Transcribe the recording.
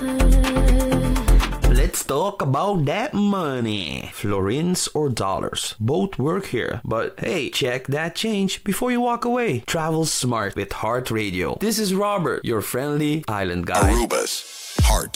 Let's talk about that money. Florins or dollars, both work here. But hey, check that change before you walk away. Travel smart with Heart Radio. This is Robert, your friendly island guy. Aruba's Heart